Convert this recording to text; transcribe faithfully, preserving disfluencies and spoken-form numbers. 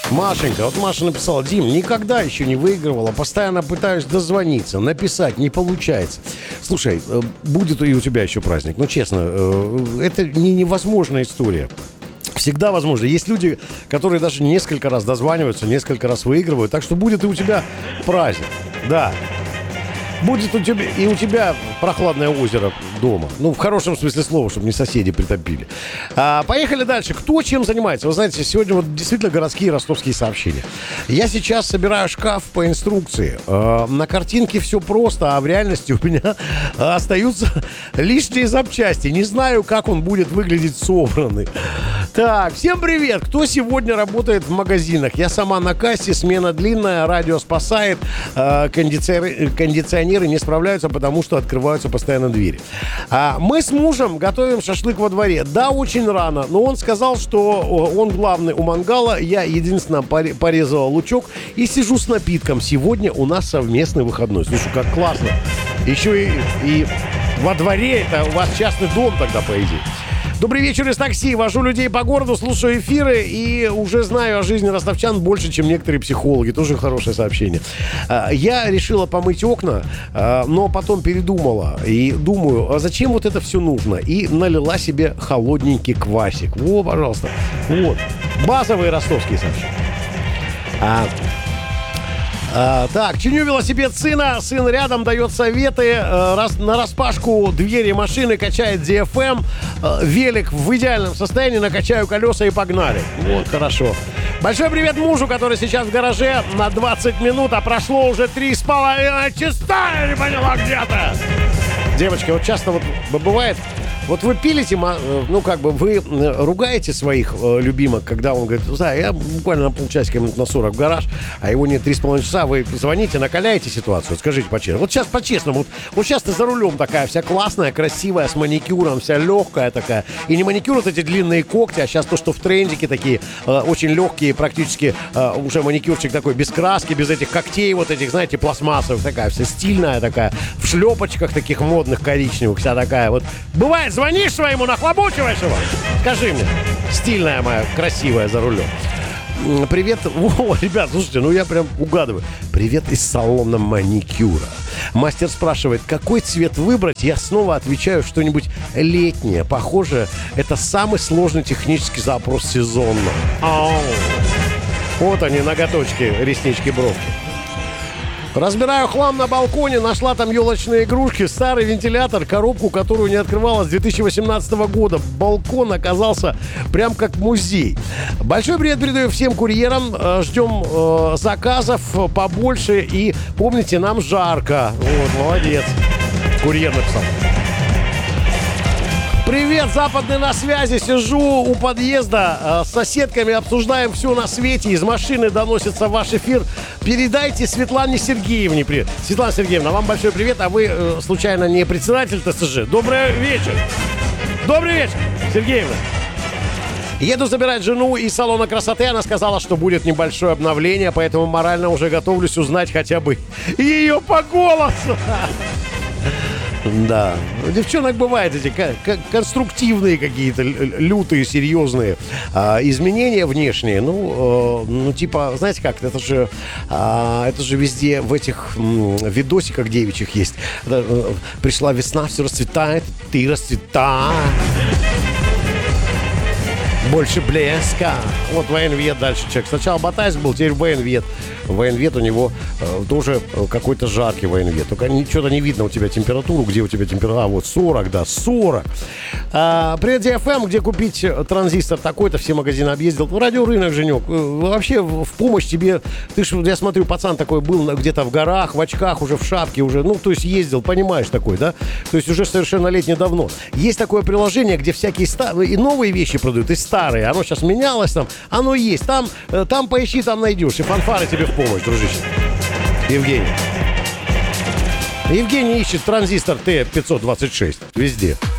Машенька, вот Маша написала: Дим, никогда еще не выигрывала, постоянно пытаюсь дозвониться, написать, не получается. Слушай, будет и у тебя еще праздник, ну честно, это не невозможная история. Всегда возможно. Есть люди, которые даже несколько раз дозваниваются, несколько раз выигрывают, так что будет и у тебя праздник, да. Будет у тебя, и у тебя прохладное озеро дома. Ну, в хорошем смысле слова, чтобы не соседи притопили. А, поехали дальше. Кто чем занимается? Вы знаете, сегодня вот действительно городские ростовские сообщения. Я сейчас собираю шкаф по инструкции. А, на картинке все просто, а в реальности у меня остаются лишние запчасти. Не знаю, как он будет выглядеть собранный. Так, всем привет. Кто сегодня работает в магазинах? Я сама на кассе, смена длинная, радио спасает, а, кондиционеры, кондиционеры не справляются, потому что открываются постоянно двери. А мы с мужем готовим шашлык во дворе. Да, очень рано, но он сказал, что он главный у мангала. Я единственно порезала лучок и сижу с напитком. Сегодня у нас совместный выходной. Слушай, как классно. Еще и, и во дворе, это у вас частный дом тогда, по идее. Добрый вечер из такси. Вожу людей по городу, слушаю эфиры и уже знаю о жизни ростовчан больше, чем некоторые психологи. Тоже хорошее сообщение. Я решила помыть окна, но потом передумала. И думаю, а зачем вот это все нужно? И налила себе холодненький квасик. Во, пожалуйста. Вот. Базовые ростовские сообщения. А... А, так, чиню велосипед сына. Сын рядом дает советы. А, раз, на распашку двери машины качает ди эф эм. А, велик в идеальном состоянии. Накачаю колеса и погнали. Вот, хорошо. Большой привет мужу, который сейчас в гараже на двадцать минут, а прошло уже три с половиной часа. Я не поняла, где-то. Девочки, вот часто вот бывает... Вот вы пилите, ну, как бы, вы ругаете своих э, любимых, когда он говорит, да, я буквально на полчасика, минут на сорок в гараж, а его нет три с половиной часа, вы звоните, накаляете ситуацию, скажите по-честному. Вот сейчас по-честному, вот, вот сейчас ты за рулем такая вся классная, красивая, с маникюром, вся легкая такая. И не маникюр, вот эти длинные когти, а сейчас то, что в трендике такие, э, очень легкие, практически э, уже маникюрчик такой, без краски, без этих когтей, вот этих, знаете, пластмассовых, такая вся стильная такая, в шлепочках таких модных коричневых, вся такая вот. Бывает, звонишь своему, нахлобучиваешь его? Скажи мне, стильная моя, красивая за рулем. Привет. О, ребят, слушайте, ну я прям угадываю. Привет из салона маникюра. Мастер спрашивает, какой цвет выбрать? Я снова отвечаю, что-нибудь летнее. Похоже, это самый сложный технический запрос сезона. Ау. Вот они, ноготочки, реснички, бровки. Разбираю хлам на балконе, нашла там елочные игрушки, старый вентилятор, коробку, которую не открывала с две тысячи восемнадцатого года. Балкон оказался прям как музей. Большой привет передаю всем курьерам. Ждем э, заказов побольше. И помните, нам жарко. Вот, молодец. Курьер написал. Привет, западный на связи. Сижу у подъезда э, с соседками, обсуждаем все на свете. Из машины доносится ваш эфир. Передайте Светлане Сергеевне привет. Светлана Сергеевна, вам большой привет. А вы, э, случайно, не председатель тэ эс жэ? Добрый вечер. Добрый вечер, Сергеевна. Еду забирать жену из салона красоты. Она сказала, что будет небольшое обновление, поэтому морально уже готовлюсь узнать хотя бы ее по голосу. Да, у девчонок бывают эти конструктивные какие-то лютые, серьезные а, изменения внешние. Ну, э, ну, типа, знаете как, это же, а, это же везде в этих м, видосиках девичьих есть. Это, э, пришла весна, все расцветает, ты расцветай. Больше блеска. Вот военвед дальше человек. Сначала Батайск был, теперь военвед. Военвед у него э, тоже какой-то жаркий военвед. Только ничего-то не видно у тебя температуру. Где у тебя температура? А, вот сорок, да, сорок. А, привет, ди эф эм. Где купить транзистор такой-то? Все магазины объездил. Радиорынок, Женек. Вообще в помощь тебе. Ты ж, я смотрю, пацан такой был где-то в горах, в очках, уже в шапке, уже, ну, то есть ездил, понимаешь, такой, да? То есть уже совершеннолетний давно. Есть такое приложение, где всякие старые и новые вещи продают, и старые. Оно сейчас менялось там. Оно есть. Там, там поищи, там найдешь. И фанфары тебе в помощь, дружище. Евгений. Евгений ищет транзистор тэ пятьсот двадцать шесть. Везде.